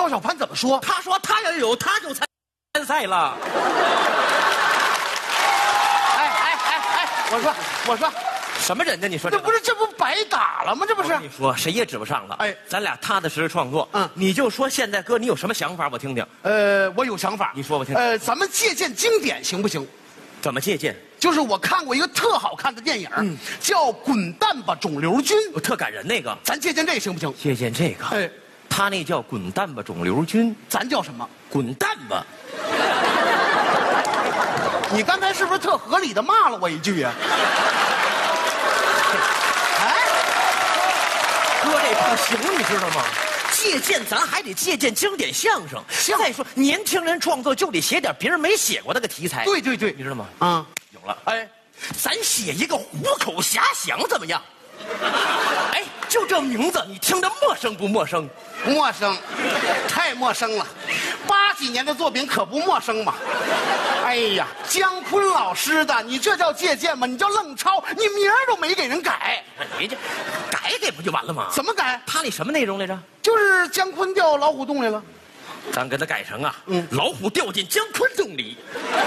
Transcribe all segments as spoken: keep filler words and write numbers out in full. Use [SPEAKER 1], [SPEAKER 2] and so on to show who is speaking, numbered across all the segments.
[SPEAKER 1] 赵小攀怎么说？
[SPEAKER 2] 他说他要有他就参赛了。
[SPEAKER 1] 哎哎哎哎，我说我说，
[SPEAKER 2] 什么人呢？你说这
[SPEAKER 1] 这不是这不白打了吗？这不是？
[SPEAKER 2] 你说谁也指不上了。
[SPEAKER 1] 哎，
[SPEAKER 2] 咱俩踏踏实实创作。
[SPEAKER 1] 嗯，
[SPEAKER 2] 你就说现在哥，你有什么想法？我听听。
[SPEAKER 1] 呃，我有想法，
[SPEAKER 2] 你说我听听。
[SPEAKER 1] 呃，咱们借鉴经典行不行？
[SPEAKER 2] 怎么借鉴？
[SPEAKER 1] 就是我看过一个特好看的电影，嗯、叫《滚蛋吧肿瘤君》，
[SPEAKER 2] 我特感人那个。
[SPEAKER 1] 咱借鉴这个行不行？
[SPEAKER 2] 借鉴这个。
[SPEAKER 1] 哎，
[SPEAKER 2] 他那叫滚蛋吧肿瘤君，
[SPEAKER 1] 咱叫什么？
[SPEAKER 2] 滚蛋吧！
[SPEAKER 1] 你刚才是不是特合理的骂了我一句呀、啊？
[SPEAKER 2] 哎，哥这不行，你知道吗？借鉴咱还得借鉴经典相声。再说年轻人创作就得写点别人没写过那个题材。
[SPEAKER 1] 对对对，
[SPEAKER 2] 你知道吗？
[SPEAKER 1] 啊、嗯，
[SPEAKER 2] 有了。哎，咱写一个虎口遐想怎么样？哎，就这名字，你听着陌生不陌生？
[SPEAKER 1] 陌生，太陌生了。八几年的作品可不陌生嘛。哎呀，姜昆老师的，你这叫借鉴吗？你叫愣抄，你名儿都没给人改。
[SPEAKER 2] 你这改改不就完了吗？
[SPEAKER 1] 怎么改？
[SPEAKER 2] 他那什么内容来着？
[SPEAKER 1] 就是姜昆掉老虎洞来了。
[SPEAKER 2] 咱给他改成啊，
[SPEAKER 1] 嗯，
[SPEAKER 2] 老虎掉进姜昆洞里，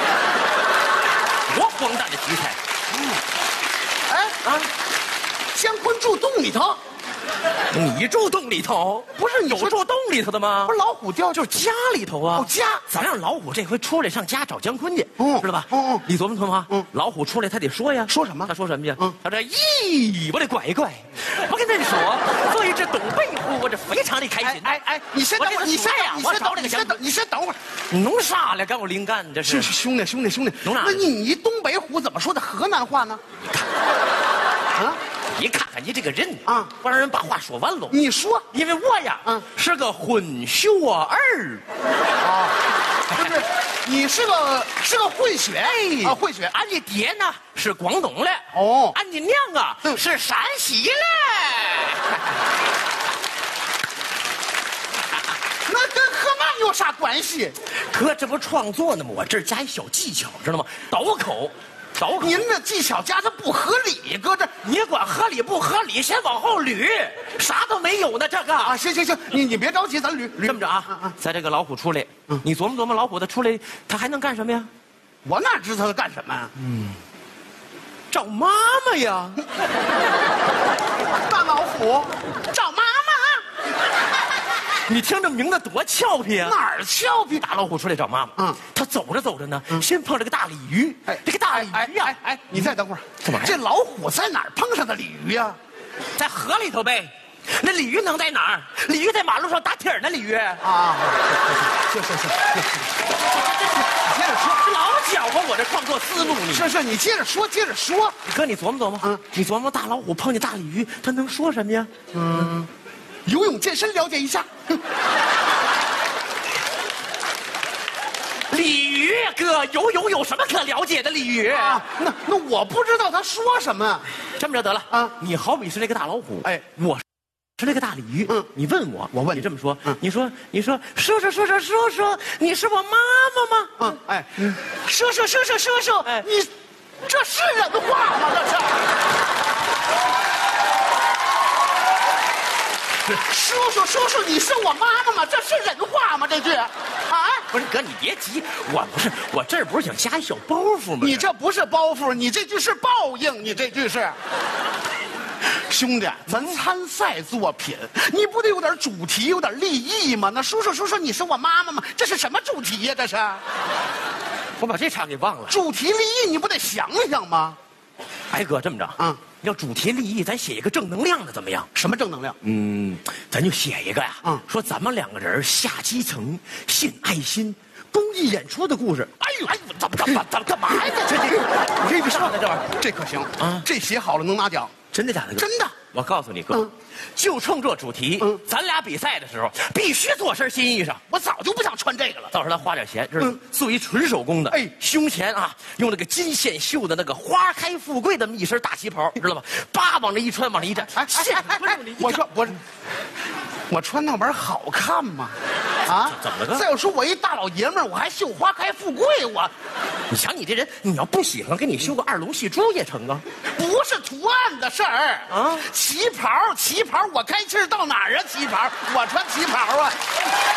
[SPEAKER 2] 多荒诞的题材。
[SPEAKER 1] 嗯，哎啊，姜昆住洞里头。
[SPEAKER 2] 你住洞里头？
[SPEAKER 1] 不是你
[SPEAKER 2] 有住洞里头的吗？
[SPEAKER 1] 不是老虎掉
[SPEAKER 2] 就是家里头啊。
[SPEAKER 1] 哦，家，
[SPEAKER 2] 咱让老虎这回出来上家找姜昆去，
[SPEAKER 1] 嗯，
[SPEAKER 2] 知道吧？
[SPEAKER 1] 嗯嗯，
[SPEAKER 2] 你琢磨琢磨，
[SPEAKER 1] 嗯，
[SPEAKER 2] 老虎出来他得说呀，
[SPEAKER 1] 说什么？
[SPEAKER 2] 他说什么去？
[SPEAKER 1] 嗯，
[SPEAKER 2] 他说：“咦，我的乖乖，我跟你说，做一只东北虎，我这非常的开心。”
[SPEAKER 1] 哎哎，你先等会儿，你先
[SPEAKER 2] 呀，我找这个
[SPEAKER 1] 先等，你先等会儿，
[SPEAKER 2] 你弄啥了？干我灵感，这是
[SPEAKER 1] 兄弟兄弟兄弟，
[SPEAKER 2] 弄啥？
[SPEAKER 1] 那你东北虎怎么说的河南话呢？
[SPEAKER 2] 啊？你看看你这个人
[SPEAKER 1] 啊，
[SPEAKER 2] 不让人把话说完喽。
[SPEAKER 1] 你说，
[SPEAKER 2] 因为我呀，
[SPEAKER 1] 嗯，
[SPEAKER 2] 是个混血儿，
[SPEAKER 1] 啊，不是，你是个是个混血，
[SPEAKER 2] 哎，
[SPEAKER 1] 啊，混血。
[SPEAKER 2] 俺的爹呢是广东的，
[SPEAKER 1] 哦，
[SPEAKER 2] 俺的娘啊、嗯、是山西的。
[SPEAKER 1] 那跟河南有啥关系？
[SPEAKER 2] 哥，这不创作呢吗？我这儿加一小技巧，知道吗？倒口。倒口，
[SPEAKER 1] 您这技巧加的不合理，搁这
[SPEAKER 2] 你管合理不合理？先往后捋，啥都没有呢。这个
[SPEAKER 1] 啊，行行行，你你别着急，咱捋捋。
[SPEAKER 2] 这么着啊，啊啊在这个老虎出来，嗯、你琢磨琢磨，老虎它出来，它还能干什么呀？
[SPEAKER 1] 我哪知道它干什么呀？
[SPEAKER 2] 嗯，找妈妈呀。
[SPEAKER 1] 大老虎找妈妈。
[SPEAKER 2] 你听这名字多俏皮啊！
[SPEAKER 1] 哪儿俏皮？
[SPEAKER 2] 大老虎出来找妈妈。嗯，他走着走着呢，嗯、先碰着个大鲤鱼。哎，这个大鲤鱼呀、啊，
[SPEAKER 1] 哎哎，你再等会儿，
[SPEAKER 2] 干嘛呀？
[SPEAKER 1] 这老虎在哪儿碰上的鲤鱼呀？
[SPEAKER 2] 在河里头呗。那鲤鱼能在哪儿？鲤鱼在马路上打铁呢，鲤鱼。
[SPEAKER 1] 啊，行行行，你接着说。
[SPEAKER 2] 老搅和我这创作思路，你
[SPEAKER 1] 是是，你接着说，接着说。
[SPEAKER 2] 哥，你琢磨琢磨，嗯，你琢磨大老虎碰见大鲤鱼，它能说什么呀？
[SPEAKER 1] 嗯。游泳健身了解一下。
[SPEAKER 2] 鲤鱼哥，游泳有什么可了解的？鲤鱼
[SPEAKER 1] 啊，那那我不知道他说什么。
[SPEAKER 2] 这么着得了啊，你好比是这个大老虎，哎，我是这个大鲤鱼。嗯，你问我，我问你这么说，嗯，你说你说叔叔叔叔叔叔，你是我妈妈吗？
[SPEAKER 1] 嗯，哎，嗯，叔叔叔叔叔叔，哎，你这是人话吗？这是。叔叔，叔叔，你是我妈妈吗？这是人话吗？这句，啊？
[SPEAKER 2] 不是哥，你别急，我不是，我这儿不是想加一小包袱吗？
[SPEAKER 1] 你这不是包袱，你这句是报应，你这句是。兄弟，咱参赛作品，你不得有点主题，有点立意吗？那叔叔，叔叔，你是我妈妈吗？这是什么主题呀？这是。
[SPEAKER 2] 我把这茬给忘了。
[SPEAKER 1] 主题立意，你不得想想吗？
[SPEAKER 2] 哎，哥，这么着，嗯。要主题立意，咱写一个正能量的怎么样？
[SPEAKER 1] 什么正能量？
[SPEAKER 2] 嗯，咱就写一个呀，
[SPEAKER 1] 嗯，
[SPEAKER 2] 说咱们两个人下基层，献爱心，公益演出的故事。哎呦，哎呦，怎么怎么怎么干嘛呀？这这
[SPEAKER 1] 我跟你说呢，这玩意儿这可行啊！这写好了能拿奖，
[SPEAKER 2] 真的假的？
[SPEAKER 1] 真的！
[SPEAKER 2] 我告诉你哥，
[SPEAKER 1] 嗯、
[SPEAKER 2] 就冲这主题，嗯，咱俩比赛的时候必须做身新衣裳。
[SPEAKER 1] 我早就不想穿这个了。
[SPEAKER 2] 到时候咱花点钱，是做一纯手工的，哎，胸前啊用那个金线绣的那个花开富贵的一身大旗袍，知道吧？叭往这一穿，往这一站，哎哎哎！
[SPEAKER 1] 我说我，我穿那玩意儿好看吗？啊？
[SPEAKER 2] 怎么了？
[SPEAKER 1] 再有说，我一大老爷们儿，我还绣花开富贵，我。
[SPEAKER 2] 你想你这人，你要不喜欢，给你绣个二龙戏珠也成啊。
[SPEAKER 1] 不是图案的事儿啊，旗袍，旗袍，我开气儿到哪儿啊？旗袍，我穿旗袍啊。